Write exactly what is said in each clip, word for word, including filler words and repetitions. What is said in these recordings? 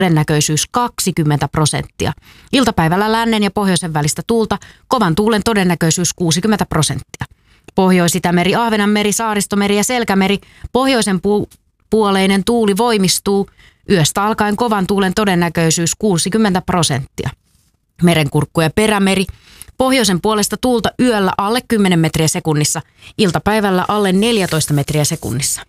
todennäköisyys kaksikymmentä prosenttia. Iltapäivällä lännen ja pohjoisen välistä tuulta, kovan tuulen todennäköisyys kuusikymmentä prosenttia. Pohjois-Itämeri, Ahvenanmeri, Saaristomeri ja Selkämeri, pohjoisen pu- puoleinen tuuli voimistuu, yöstä alkaen kovan tuulen todennäköisyys kuusikymmentä prosenttia. Merenkurkku ja Perämeri, pohjoisen puolesta tuulta yöllä alle kymmenen metriä sekunnissa, iltapäivällä alle neljätoista metriä sekunnissa.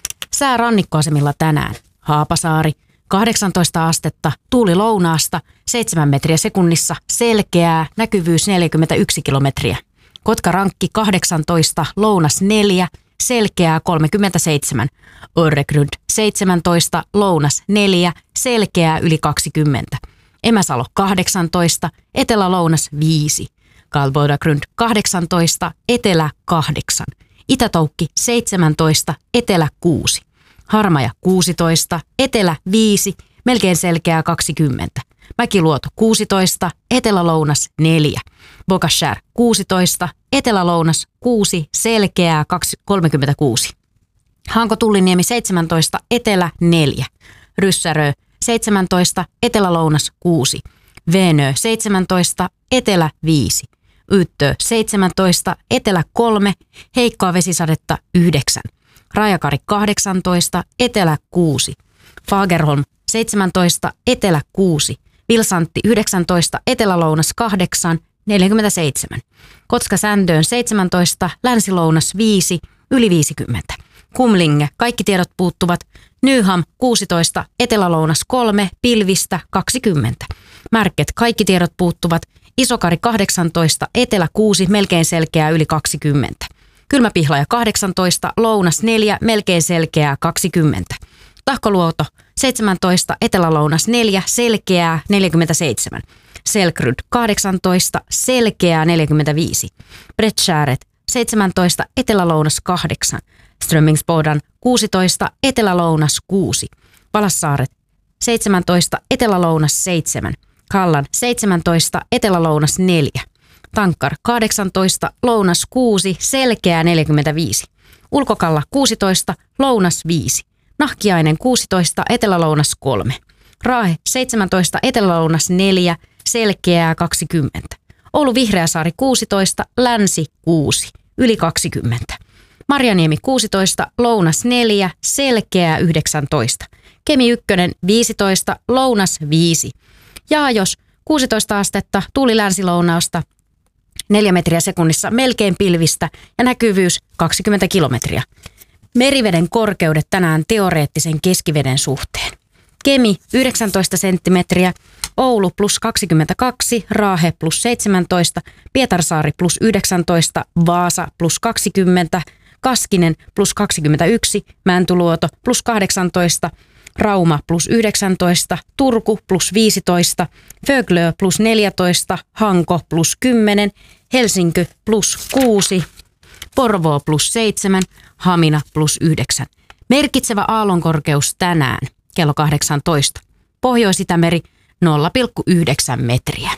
Sää rannikkoasemilla tänään. Haapasaari, kahdeksantoista astetta, tuuli lounaasta, seitsemän metriä sekunnissa, selkeää, näkyvyys neljäkymmentäyksi kilometriä. Kotkarankki kahdeksantoista, lounas neljä, selkeää kolmekymmentäseitsemän. Örregrund seitsemäntoista, lounas neljä, selkeää yli kaksikymmentä. Emäsalo kahdeksantoista, etelä-lounas viisi. Kalvoidagrund kahdeksantoista, etelä kahdeksan. Itätoukki seitsemäntoista, etelä kuusi. Harmaja kuusitoista, etelä viisi, melkein selkeää kaksikymmentä. Mäkiluoto kuusitoista, etelä-lounas neljä. Bokashär kuusitoista, etelä-lounas kuusi, selkeää kolmekymmentäkuusi. Hanko-Tulliniemi seitsemäntoista, etelä neljä. Ryssärö seitsemäntoista, etelä-lounas kuusi. Veenö seitsemäntoista, etelä viisi. Yttö seitsemäntoista, etelä kolme, heikkoa vesisadetta yhdeksän. Rajakari kahdeksantoista, etelä kuusi. Fagerholm seitsemäntoista, etelä kuusi. Vilsantti yhdeksäntoista, etelä-lounas kahdeksan, neljäkymmentäseitsemän. Kotka-Sändöön seitsemäntoista, länsi-lounas viisi, yli viisikymmentä. Kumlinge, kaikki tiedot puuttuvat. Nyham kuusitoista, etelä-lounas kolme, pilvistä kaksikymmentä. Märket, kaikki tiedot puuttuvat. Isokari kahdeksantoista, etelä kuusi, melkein selkeää yli kaksikymmentä. Kylmäpihlaja kahdeksantoista, lounas neljä, melkein selkeää kaksikymmentä. Tahkoluoto seitsemäntoista, etelä-lounas neljä, selkeää neljäkymmentäseitsemän. Selkryd kahdeksantoista, selkeää neljäkymmentäviisi. Brettskäret seitsemäntoista, etelä-lounas kahdeksan. Strömmingsbodan kuusitoista, etelä-lounas kuusi. Valassaaret seitsemäntoista, etelä-lounas seitsemän. Kallan seitsemäntoista, etelä-lounas neljä. Tankkar kahdeksantoista, lounas kuusi, selkeää neljäkymmentäviisi. Ulkokalla kuusitoista, lounas viisi. Nahkiainen kuusitoista, etelä-lounas kolme. Raahe seitsemäntoista, etelä-lounas neljä, selkeää kaksikymmentä. Oulu Vihreäsaari kuusitoista, länsi kuusi, yli kaksikymmentä. Marjaniemi kuusitoista, lounas neljä, selkeää yhdeksäntoista. Kemi ykkönen viisitoista, lounas viisi. Jaajos kuusitoista astetta, tuuli länsilounausta, neljä metriä sekunnissa, melkein pilvistä ja näkyvyys kaksikymmentä kilometriä. Meriveden korkeudet tänään teoreettisen keskiveden suhteen. Kemi yhdeksäntoista senttimetriä, Oulu plus kaksikymmentäkaksi, Raahe plus seitsemäntoista, Pietarsaari plus yhdeksäntoista, Vaasa plus kaksikymmentä, Kaskinen plus kaksikymmentäyksi, Mäntyluoto plus kahdeksantoista, Rauma plus yhdeksäntoista, Turku plus viisitoista, Föglö plus neljätoista, Hanko plus kymmenen, Helsinki plus kuusi, Porvoo plus seitsemän, Hamina plus yhdeksän. Merkitsevä aallonkorkeus tänään kello kahdeksantoista. Pohjois-Itämeri nolla pilkku yhdeksän metriä.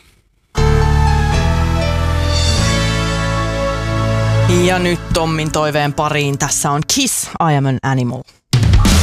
Ja nyt Tommin toiveen pariin. Tässä on Kiss, I Am an Animal.